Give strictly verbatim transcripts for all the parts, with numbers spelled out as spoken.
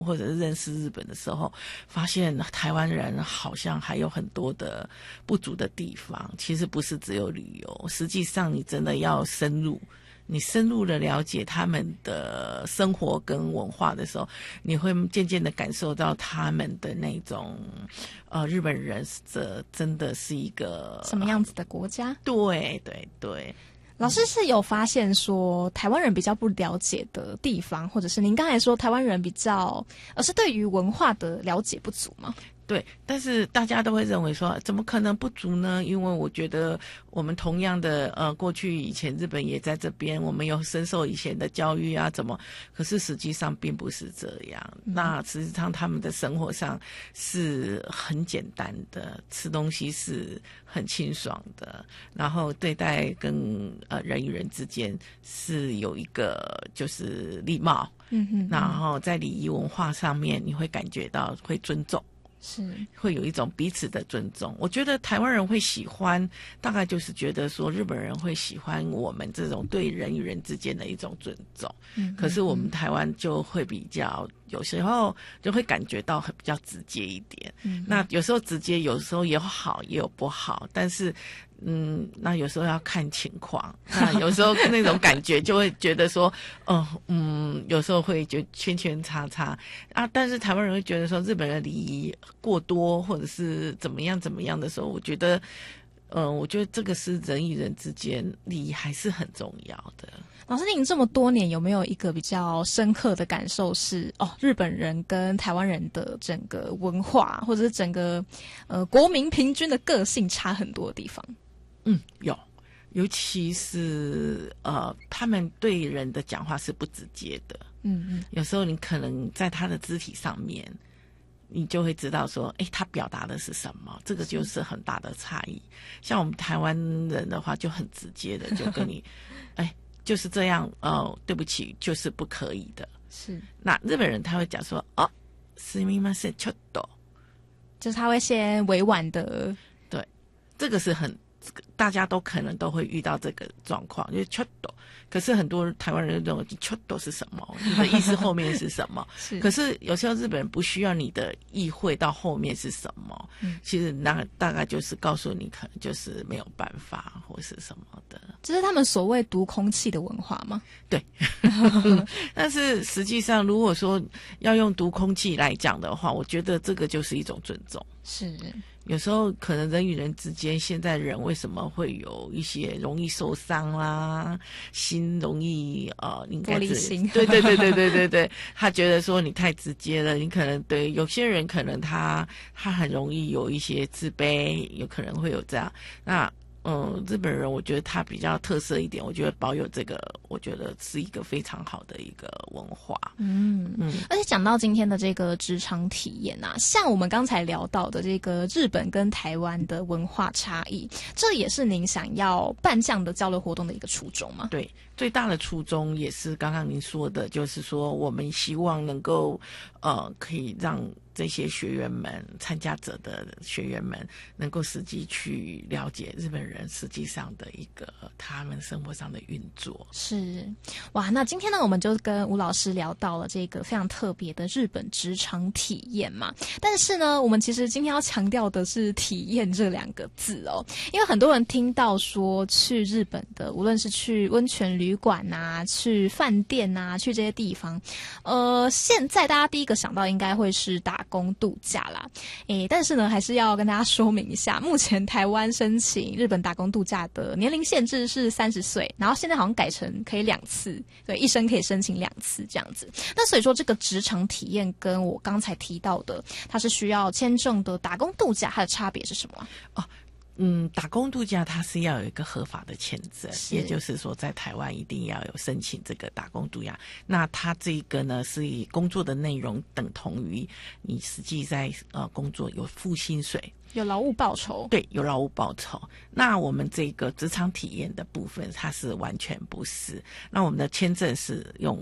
或者是认识日本的时候，发现台湾人好像还有很多的不足的地方。其实不是只有旅游，实际上你真的要深入，你深入的了解他们的生活跟文化的时候，你会渐渐的感受到他们的那种呃，日本人这真的是一个什么样子的国家？ 对对对。 老师是有发现说台湾人比较不了解的地方，或者是您刚才说台湾人比较而是对于文化的了解不足吗？ 对，但是大家都会认为说怎么可能不足呢？因为我觉得我们同样的呃，过去以前日本也在这边，我们有深受以前的教育啊，怎么？可是实际上并不是这样。嗯、那实际上他们的生活上是很简单的，吃东西是很清爽的，然后对待跟呃人与人之间是有一个就是礼貌，嗯哼，然后在礼仪文化上面你会感觉到会尊重。是会有一种彼此的尊重。我觉得台湾人会喜欢，大概就是觉得说日本人会喜欢我们这种对人与人之间的一种尊重。嗯，可是我们台湾就会比较有时候就会感觉到很比较直接一点。嗯，那有时候直接，有时候也有好也有不好，但是嗯，那有时候要看情况。那有时候那种感觉就会觉得说，哦，嗯，有时候会就圈圈叉叉啊。但是台湾人会觉得说，日本人礼仪过多，或者是怎么样怎么样的时候，我觉得，嗯、呃，我觉得这个是人与人之间礼仪还是很重要的。 老师，您这么多年有没有一个比较深刻的感受是，哦，日本人跟台湾人的整个文化，或者是整个呃国民平均的个性差很多的地方？ 嗯，有，尤其是呃，他们对人的讲话是不直接的。嗯嗯，有时候你可能在他的肢体上面，你就会知道说，哎，他表达的是什么，这个就是很大的差异。像我们台湾人的话，就很直接的就跟你，哎，就是这样，哦，对不起，就是不可以的。是，那日本人他会讲说，哦，すみません、ちょっと， 就是他会先委婉的， 对，这个是很。大家都可能都会遇到这个状况，就是ちょっと，可是很多台湾人认为ちょっと是什么，你的意思后面是什么？是，可是有时候日本人不需要你的意会到后面是什么，嗯、其实那大概就是告诉你，可能就是没有办法或是什么的。 这是他们所谓读空气的文化吗？ 对，但是实际上，如果说要用读空气来讲的话，我觉得这个就是一种尊重。是。有时候可能人与人之间，现在人为什么会有一些容易受伤啦，心容易呃，应该是玻璃心， 对对对对对对对，他觉得说你太直接了，你可能对有些人可能他他很容易有一些自卑，有可能会有这样。那嗯，日本人我觉得他比较特色一点，我觉得保有这个，我觉得是一个非常好的一个文化。 嗯嗯，而且讲到今天的这个职场体验啊，像我们刚才聊到的这个日本跟台湾的文化差异，这也是您想要办这样的交流活动的一个初衷吗？ 对，最大的初衷也是刚刚您说的，就是说我们希望能够呃，可以让这些学员们、参加者的学员们能够实际去了解日本人实际上的一个他们生活上的运作。 是，哇，那今天呢，我们就跟吴老师聊到了这个非常特别的日本职场体验嘛。但是呢，我们其实今天要强调的是体验这两个字哦，因为很多人听到说去日本的，无论是去温泉旅馆啊、去饭店啊、去这些地方，呃，现在大家第一个想到应该会是打工度假啦。诶，但是呢，还是要跟大家说明一下，目前台湾申请日本打工度假的年龄限制是三十岁，然后现在好像改成可以两次，对，一生可以申请两次这样子。那所以说，这个职场体验跟我刚才提到的，它是需要签证的打工度假，它的差别是什么？ 哦。嗯，打工度假它是要有一个合法的签证，也就是说在台湾一定要有申请这个打工度假。那它这个呢是以工作的内容等同于你实际在呃工作有付薪水， 有劳务报酬。 对，有劳务报酬。那我们这个职场体验的部分它是完全不是。那我们的签证是用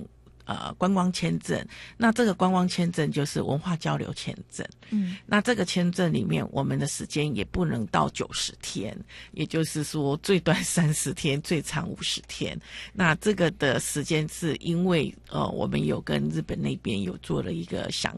呃观光签证。那这个观光签证就是文化交流签证。 嗯， 那这个签证里面，我们的时间也不能到九十天，也就是说最短三十天，最长五十天。那这个的时间是因为呃，我们有跟日本那边有做了一个详